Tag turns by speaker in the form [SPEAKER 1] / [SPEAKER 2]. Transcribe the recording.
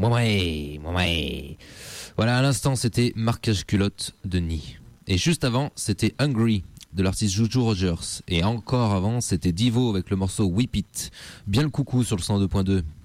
[SPEAKER 1] Ouais. Voilà, à l'instant, c'était Marquage Culotte de Nid. Et juste avant, c'était Hungry de l'artiste Juju Rogers. Et encore avant, c'était Divo avec le morceau Whip It. Bien le coucou sur le 102.2.